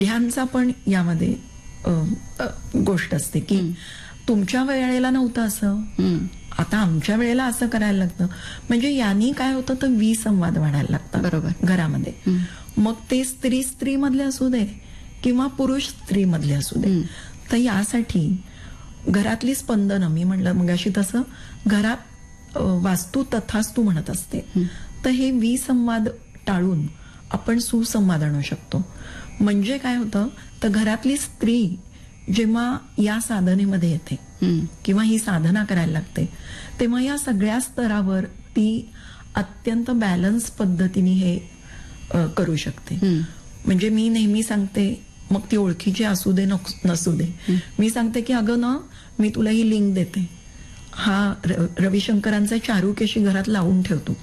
ध्यानचा पण यामध्ये गोष्ट असते की तुमच्या वेळेला नव्हतं असं, आता आमच्या वेळेला असं करायला लागतं. म्हणजे यांनी काय होतं तर विसंवाद वाढायला लागतात बरोबर घरामध्ये. मग ते स्त्री स्त्री मधले असू दे किंवा पुरुष स्त्री मधले असू दे. तर यासाठी घरातली स्पंदनं, मी म्हणलं मगाशी तसं, घरात वास्तू तथास्तू म्हणत असते. तर हे विसंवाद टाळून आपण सुसंवाद आणू शकतो. म्हणजे काय होतं तर घरातली स्त्री जेव्हा या साधनेमध्ये येते किंवा ही साधना करायला लागते, तेव्हा या सगळ्या स्तरावर ती अत्यंत बॅलन्स पद्धतीने हे करू शकते. म्हणजे मी नेहमी सांगते, मग ती ओळखीची असू दे नसू दे, मी सांगते की अगं ना, मी तुला ही लिंक देते, हा रविशंकरांचा चारुकेशी घरात लावून ठेवतो.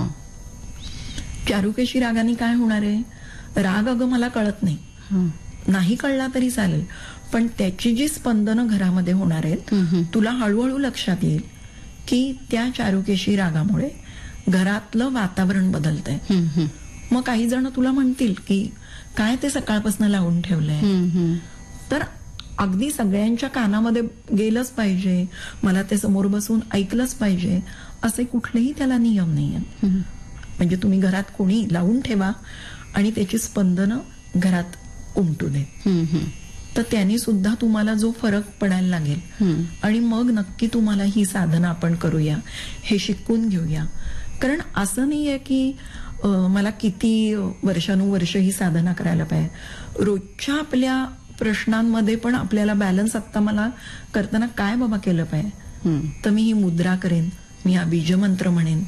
चारुकेशी रागाने काय होणार आहे, राग अगं मला कळत नाही कळला तरी चालेल, पण त्याची जी स्पंदनं घरामध्ये होणार आहेत, तुला हळूहळू लक्षात येईल की त्या चारुकेशी रागामुळे घरातलं वातावरण बदलतंय. मग काही जण तुला म्हणतील की काय ते सकाळपासून लावून ठेवलंय. तर अगदी सगळ्यांच्या कानामध्ये गेलंच पाहिजे, मला ते समोर बसून ऐकलंच पाहिजे, असे कुठलेही त्याला नियम नाहीये. म्हणजे तुम्ही घरात कोणी लावून ठेवा आणि त्याची स्पंदनं घरात उमटू दे, तर त्यांनी सुद्धा तुम्हाला जो फरक पडायला लागेल. आणि मग नक्की तुम्हाला ही साधना आपण करूया, हे शिकून घेऊया. कारण असं नाहीये की मला किती वर्षानुवर्ष ही साधना करायला पाहिजे. रोजच्या आपल्या प्रश्नांमध्ये पण आपल्याला बॅलन्स आत्ता मला करताना काय बाबा केलं पाहिजे, तर मी ही मुद्रा करेन, मी हा बीजमंत्र म्हणेन,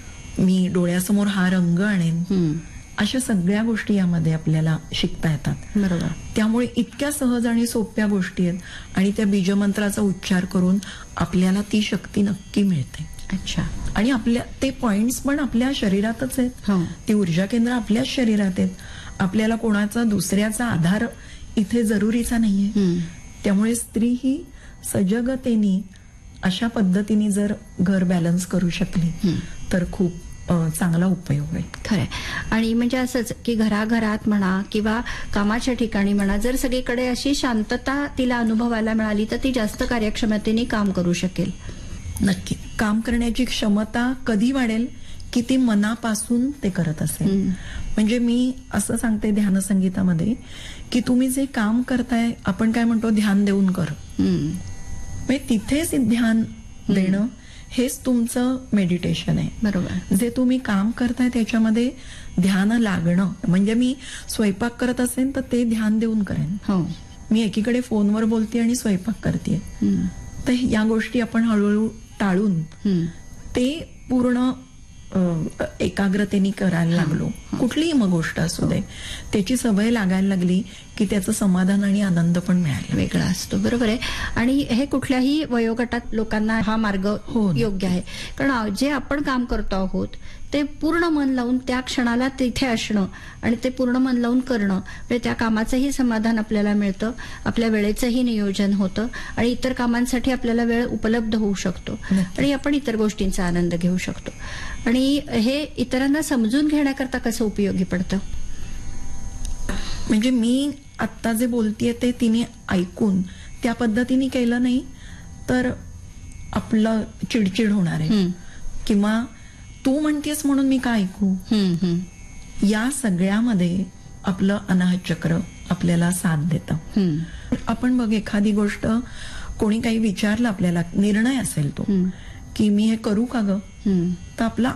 मी डोळ्यासमोर हा रंग आणेन, अशा सगळ्या गोष्टी यामध्ये आपल्याला शिकता येतात. बरोबर. त्यामुळे इतक्या सहज आणि सोप्या गोष्टी आहेत आणि त्या बीजमंत्राचा उच्चार करून आपल्याला ती शक्ती नक्की मिळते. अच्छा. आणि आपल्या ते पॉइंट्स पण आपल्या शरीरातच आहेत, ती ऊर्जा केंद्र आपल्याच शरीरात आहेत. आपल्याला कोणाचा दुसऱ्याचा आधार इथे जरुरीचा नाहीये. त्यामुळे स्त्री ही सजगतेने अशा पद्धतीने जर घर बॅलन्स करू शकली तर खूप चांगला उपयोग आहे. खरंय. आणि म्हणजे असंच की घराघरात म्हणा किंवा कामाच्या ठिकाणी म्हणा, जर सगळीकडे अशी शांतता तिला अनुभवायला मिळाली तर ती जास्त कार्यक्षमतेने काम करू शकेल. नक्की. काम करण्याची क्षमता कधी वाढेल की ती मनापासून ते करत असेल. म्हणजे मी असं सांगते ध्यानसंगीतामध्ये की तुम्ही जे काम करताय, आपण काय म्हणतो ध्यान देऊन कर, म्हणजे तिथेच ध्यान देणं हेच तुमचं मेडिटेशन आहे. बरोबर. जे तुम्ही काम करताय त्याच्यामध्ये ध्यान लागणं. म्हणजे मी स्वयंपाक करत असेल तर ते ध्यान देऊन करेन. मी एकीकडे फोनवर बोलते आणि स्वयंपाक करते, तर या गोष्टी आपण हळूहळू टाळून ते पूर्ण एकाग्रतेने करायला लागलो. कुठलीही मग गोष्ट असू दे, त्याची सवय लागायला लागली की त्याचं समाधान आणि आनंद पण मिळायला वेगळा असतो. बरोबर आहे. आणि हे कुठल्याही वयोगटात लोकांना हा मार्ग योग्य आहे. कारण जे आपण काम करतो आहोत ते पूर्ण मन लावून त्या क्षणाला तिथे असणं आणि ते पूर्ण मन लावून करणं, म्हणजे त्या कामाचंही समाधान आपल्याला मिळतं, आपल्या वेळेचंही नियोजन होतं आणि इतर कामांसाठी आपल्याला वेळ उपलब्ध होऊ शकतो आणि आपण इतर गोष्टींचा आनंद घेऊ शकतो. आणि हे इतरांना समजून घेण्याकरता कसं उपयोगी पडतं? म्हणजे मी आत्ता जे बोलतेय ते तिने ऐकून त्या पद्धतीने केलं नाही तर आपलं चिडचिड होणार आहे, किंवा तू म्हणतेस म्हणून मी काय ऐकू. या सगळ्यामध्ये आपलं अनाहत चक्र आपल्याला साथ देतं. आपण बघ, एखादी गोष्ट कोणी काही विचारलं आपल्याला, निर्णय असेल तो की मी हे करू का ग, तर आपला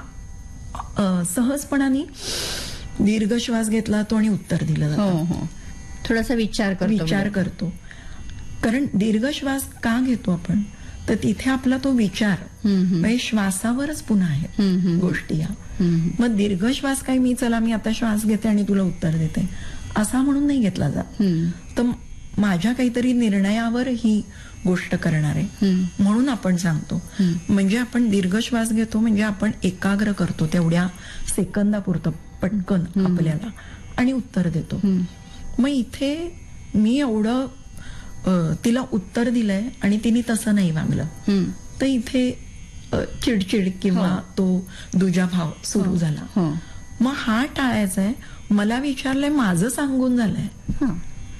सहजपणाने दीर्घ श्वास घेतला तो आणि उत्तर दिलं जातं. थोडासा विचार करतो. कारण दीर्घ श्वास का घेतो आपण, तर तिथे आपला तो विचार म्हणजे श्वासावरच पुन्हा आहे गोष्टी. या मग दीर्घ श्वास काय, मी आता श्वास घेते आणि तुला उत्तर देते असा म्हणून नाही घेतला जात. तर माझ्या काहीतरी निर्णयावर ही गोष्ट करणार आहे म्हणून आपण सांगतो. म्हणजे आपण दीर्घ श्वास घेतो, म्हणजे आपण एकाग्र करतो तेवढ्या सेकंदापुरतं पटकन आपल्याला आणि उत्तर देतो. मग इथे मी एवढं तिला उत्तर दिलंय आणि तिने तसं नाही वागलं, तर इथे चिडचिड किंवा तो दुजाभाव सुरू झाला. मग हा टाळायचा आहे. मला विचारलंय, माझं सांगून झालंय,